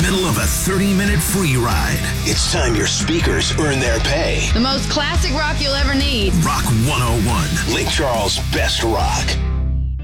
middle of a 30-minute free ride. It's time your speakers earn their pay. The most classic rock you'll ever need. Rock 101. Lake Charles' best rock.